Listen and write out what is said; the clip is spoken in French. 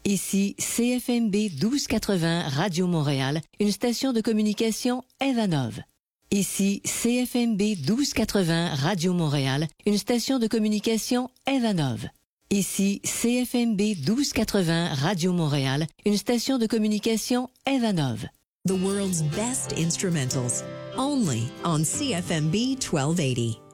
Ici CFMB 1280 Radio Montréal, une station de communication Evanov. Ici CFMB 1280 Radio Montréal, une station de communication Evanov. Ici CFMB 1280 Radio Montréal, une station de communication Evanov. The world's best instrumentals, only on CFMB 1280.